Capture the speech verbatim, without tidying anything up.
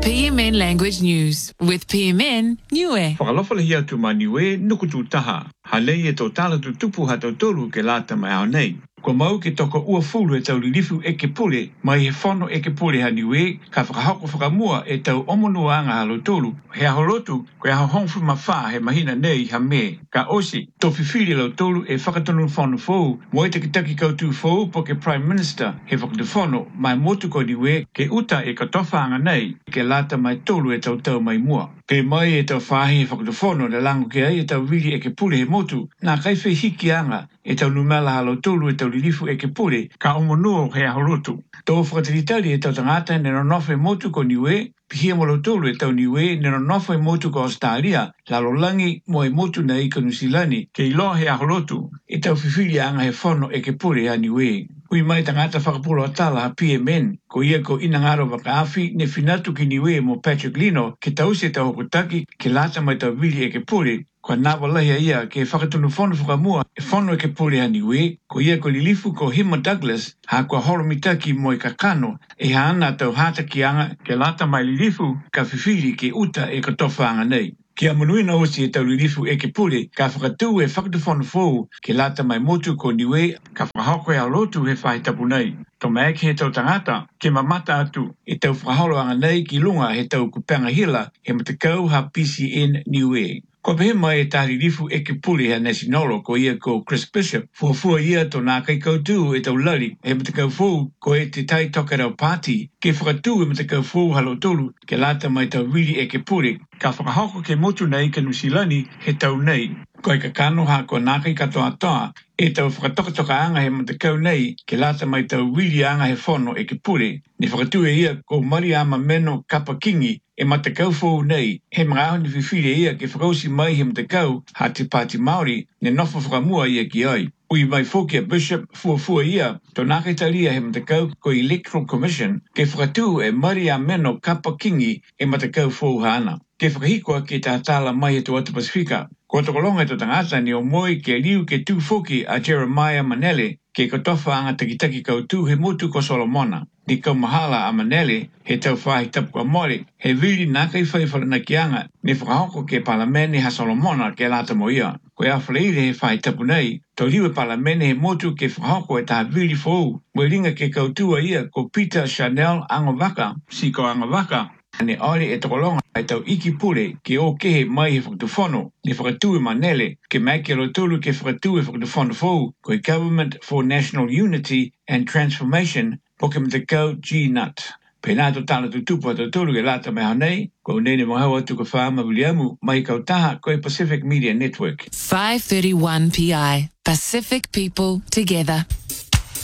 P M N Language News with P M N Niue. Whakalofa le hia tu ma Niue nuku tu taha. Halei e tō tala tu tupu ha tō tolu ke lata mai au nei. Ko mau ke toko ua fulu e tau lilifu e ke pule, mai he whono e ke pule ha Niue, ka whakahoko whakamua e tau omonuanga halo tolu. He aho lotu, ko e aho hongfu ma wha he mahina nei ha me. Ka osi, tō whiwhiri lau tolu e whakatonu whono fōu, mo e te kitaki koutu fōu po ke Prime Minister he whakatu whono, mai motu ko Niue ke uta e katowhaanga nei, ke lata mai tolu e tau tau mai mua. Ke mai e tau whahi e whakatu whono le lango ke ai e tau wili e ke pule he motu, nā kaiwhi hiki anga e tau numela halo tolu e tau lilifu e ke pule, ka omonuo he aho rotu. Tō whakatiritari e tau tangata ne no nofe motu ko Niue, pihia mo lo tolu e tau Niue ne no nofe motu ko Australia, lalo langi mo e motu na ika Nusilani, ke ilo he aho rotu, e tau whiwhiri anga he whono e ke pule ha Niue. Ui mai tangata whakapulo atala ha P M N, ko ia ko inangaro wakaafi ne finatu ki Niue mo Patrick Lino, ke tau se tau hokutaki, ke lata mai tau wili e ke pule, ko nawa lahia ia ke whakatunu whono whakamua e whono e ke pule ha Niue, ko ia ko lilifu ko Hima Douglas, ha kua horomitaki mo e kakano, e haana tau hata ki anga ke lata mai lilifu ka whiwhiri ke uta e katowhaanga nei. Kia manuina osi e tau lilifu e ke pule, ka whakatu e whakatu whono fōu ke lata mai motu ko Niue, ka whakahoko e au lotu he whahi tapu nei. Tō mai ke he tau tangata, ke mamata atu, e tau whakaholo anga nei ki lunga he tau kupanga hila, he matakau ha P C N Niue. Ko pehe mai e tahi rifu e ke pule ha Nasinolo ko ia ko Chris Bishop, fuafua ia tō nā kai koutu e tau lari, he matakau fōu ko e te tai tokerau pāti, ke whakatu e matakau fōu halo tolu, ke lata mai tau wili e ke pule, ka whakahoko ke motu nei ka Nusilani he tau nei. Ko e ka kano ha ko nā kai katoa toa, e tau whakatoka anga he matakau nei, ke lata mai tau wili anga he whono e ke pule, ne whakatu e ia ko Mariama Meno Kapakingi, e matakau fōu nei, he mga aho ni whiwhire ia ke whakausi mai he matakau ha te Pāti Māori, ne nofo whakamua ia ki ai. Ui mai fōki a Bishop fuafua ia, tō nā kai taria he matakau ko Electoral Commission, ke whakatu e Mariama Meno Kapakingi e matakau fōu hana. Ke whakahikoa ke tā tala mai e tō atu Pasifika. Ko tokolonga e tō tangata ni o moi ke liu ke tū fōki a Jeremiah Manele, ke katofa anga takitaki koutu he motu ko Solomona. Ni kau mahala a Manele, he tau whahi tapu a mori, he vili nā kai whai whalana ki anga, ne whakahoko ke palamene ha Solomona ke lata mo ia. Ko ea whaleire he whai tapu nei, tō liwe palamene he motu ke whakahoko e tā vili fōu, mo ringa ke koutua ia ko Peter Chanel Angawaka, si ko Angawaka, ne ore e tokolonga e tau iki pule ke o kehe mai he whakatu whono, ne whakatu e Manele, ke mai ke rotolu ke whakatu e whakatu whono fōu, ko i Government for National Unity and Transformation, po ke mtakau G N U T. Pēnā tō tāna tu tupu a tō tolu ke lata mai hanei, ko nene mohaua tu ka whaama Williamu, mai kau taha ko e Pacific Media Network. five thirty-one P I, Pacific People Together.